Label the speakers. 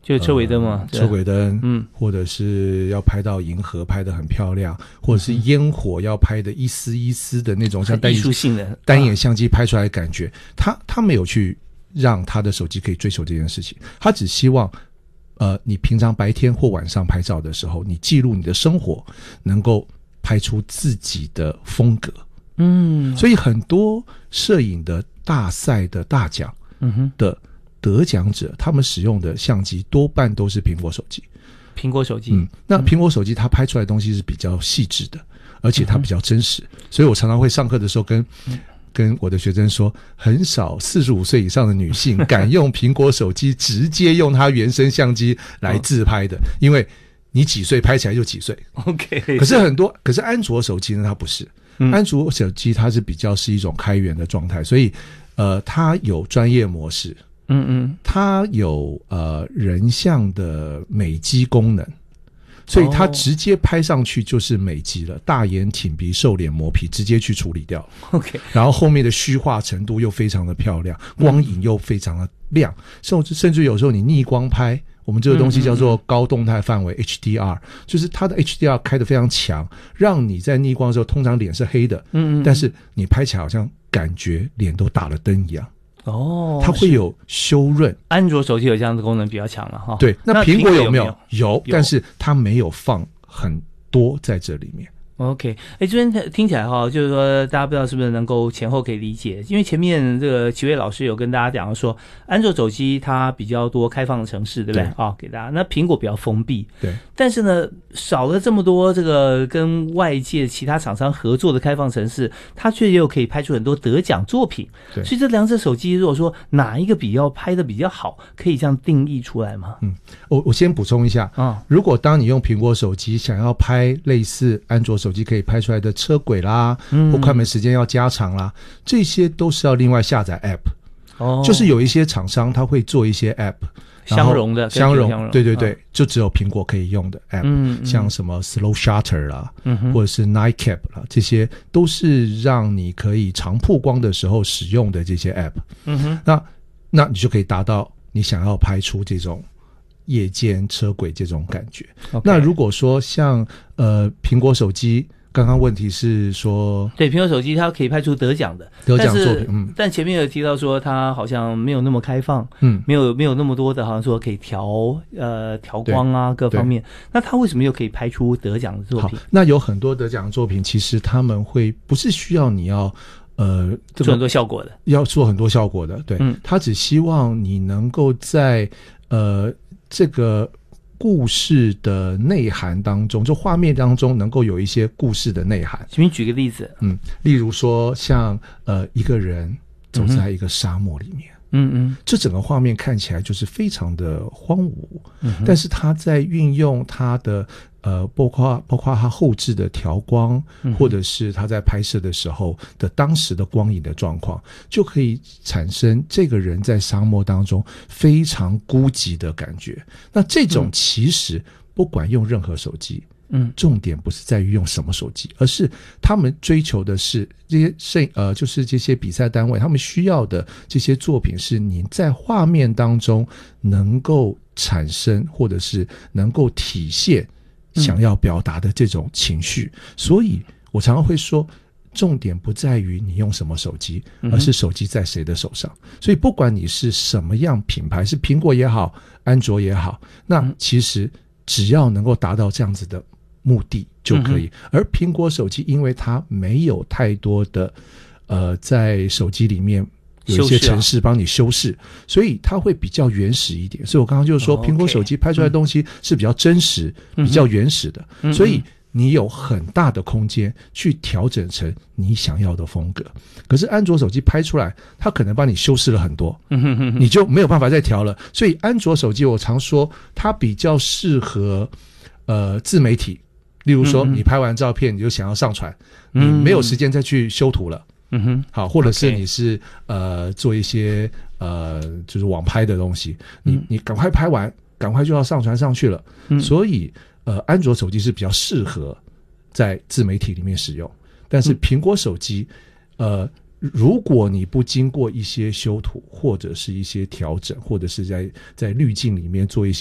Speaker 1: 就是车尾灯嘛，
Speaker 2: 车尾灯，或者是要拍到银河拍得很漂亮，或者是烟火要拍的一丝一丝的那种像
Speaker 1: 艺术性的
Speaker 2: 单眼相机拍出来的感觉，他没有去让他的手机可以追求这件事情，他只希望你平常白天或晚上拍照的时候，你记录你的生活，能够拍出自己的风格。所以很多摄影的大赛的大奖的得奖者，他们使用的相机多半都是苹果手机。那苹果手机它拍出来的东西是比较细致的，而且它比较真实。所以我常常会上课的时候跟我的学生说，很少45岁以上的女性敢用苹果手机直接用它原生相机来自拍的，因为你几岁拍起来就几岁。
Speaker 1: OK，
Speaker 2: 可是安卓手机呢，它不是。安卓手机它是比较是一种开源的状态，所以它有专业模式，它有人像的美肌功能，所以它直接拍上去就是美肌了，大眼挺鼻瘦脸磨皮直接去处理掉。
Speaker 1: OK，
Speaker 2: 然后后面的虚化程度又非常的漂亮，光影又非常的亮，甚至有时候你逆光拍，我们这个东西叫做高动态范围 HDR， 就是它的 HDR 开得非常强，让你在逆光的时候通常脸是黑的，但是你拍起来好像感觉脸都打了灯一样。它会有修润。
Speaker 1: 安卓手机有这样的功能比较强了哈。
Speaker 2: 对，那苹果有没有？有，但是它没有放很多在这里面。
Speaker 1: OK， 这边听起来哈，就是说大家不知道是不是能够前后可以理解，因为前面这个齐伟老师有跟大家讲说，安卓手机它比较多开放的程式，对不对？给大家，那苹果比较封闭，
Speaker 2: 对。
Speaker 1: 但是呢，少了这么多这个跟外界其他厂商合作的开放程式，它却又可以拍出很多得奖作品。对，所以这两者手机如果说哪一个拍的比较好，可以这样定义出来吗？
Speaker 2: 我先补充一下如果当你用苹果手机想要拍类似安卓手机可以拍出来的车轨啦，或快门时间要加长啦，这些都是要另外下载 App。就是有一些厂商他会做一些 App
Speaker 1: 相容，
Speaker 2: 对对对，就只有苹果可以用的 App，像什么 Slow Shutter 啦，或者是 Night Cap 啦，这些都是让你可以长曝光的时候使用的这些 App。那你就可以达到你想要拍出这种夜间车轨这种感觉。那如果说像苹果手机，刚刚问题是说，
Speaker 1: 对，苹果手机它可以拍出得奖作品，但前面有提到说它好像没有那么开放，没有那么多的，好像说可以调光啊各方面。那它为什么又可以拍出得奖的作品？
Speaker 2: 好，那有很多得奖的作品，其实他们会不是需要你要
Speaker 1: 做很多效果的，
Speaker 2: 要做很多效果的，对，他只希望你能够在这个故事的内涵当中，就画面当中能够有一些故事的内涵。
Speaker 1: 请你举个例子。
Speaker 2: 例如说像一个人走在一个沙漠里面，这整个画面看起来就是非常的荒芜，但是他在运用他的包括他后置的调光，或者是他在拍摄的时候的当时的光影的状况，就可以产生这个人在沙漠当中非常孤寂的感觉。那这种其实不管用任何手机，重点不是在于用什么手机，而是他们追求的是这些就是这些比赛单位他们需要的这些作品，是你在画面当中能够产生或者是能够体现想要表达的这种情绪。所以我常常会说，重点不在于你用什么手机，而是手机在谁的手上。所以不管你是什么样品牌，是苹果也好，安卓也好，那其实只要能够达到这样子的目的就可以。而苹果手机因为它没有太多的在手机里面有一些程式帮你修饰，所以它会比较原始一点。所以我刚刚就说苹果手机拍出来的东西是比较真实，比较原始的，所以你有很大的空间去调整成你想要的风格。可是安卓手机拍出来，它可能帮你修饰了很多，你就没有办法再调了。所以安卓手机我常说它比较适合自媒体，例如说你拍完照片你就想要上传，你没有时间再去修图了，好，或者是你是做一些就是网拍的东西，你赶快拍完，赶快就要上传上去了，所以安卓手机是比较适合在自媒体里面使用。但是苹果手机如果你不经过一些修图或者是一些调整，或者是在滤镜里面做一些